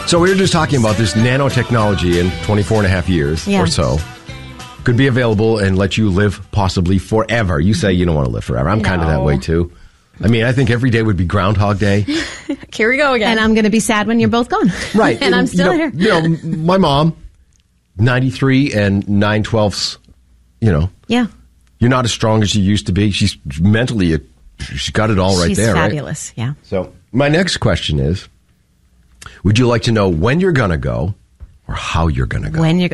So we were just talking about this nanotechnology in 24 and a half years or so. Could be available and let you live possibly forever. You say you don't want to live forever. I'm kind of that way too. I mean, I think every day would be Groundhog Day. Here we go again. And I'm going to be sad when you're both gone. Right. And I'm still here. You know, my mom, 93 and 9/12, Yeah. You're not as strong as you used to be. She's mentally, she's got it all right She's there, fabulous, right? yeah. So my next question is, would you like to know when you're going to go or how you're going to go? When you're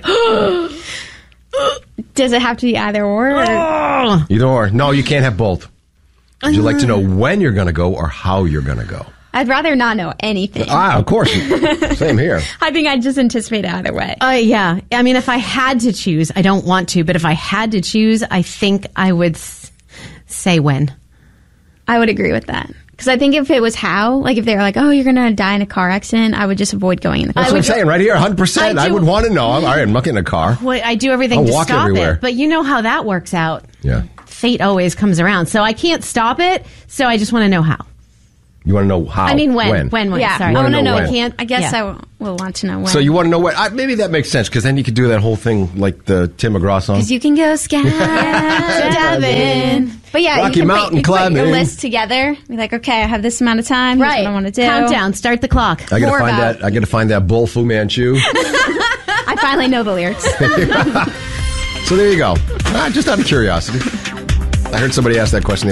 Does it have to be either or? Either or. No, you can't have both. Would you like to know when you're going to go or how you're going to go? I'd rather not know anything. Of course. Same here. I think I'd just anticipate either way. Yeah. I mean, if I had to choose, I don't want to, but if I had to choose, I think I would say when. I would agree with that. Because I think if it was how, like if they were like, oh, you're going to die in a car accident, I would just avoid going in the car. That's what I'm saying right here, 100%. I would want to know. All right, I'm not getting a car. Well, I do everything I'll to walk stop everywhere. it, but you know how that works out. Yeah. Fate always comes around. So I can't stop it, so I just want to know how. You want to know how? I mean, when? Yeah, Sorry. You I wanna want to know know. when. I can't. I guess Yeah. I will want to know when. So you want to know what? Maybe that makes sense because then you could do that whole thing like the Tim McGraw song. Because you can go skydiving. But yeah, Rocky you can Mountain you can put your climbing. list together. Be like, okay, I have this amount of time. Here's Right. what I want to do. Countdown. Start the clock. I gotta more find about- that. I gotta find that Bull Fu Manchu. I finally know the lyrics. So there you go. Just out of curiosity, I heard somebody ask that question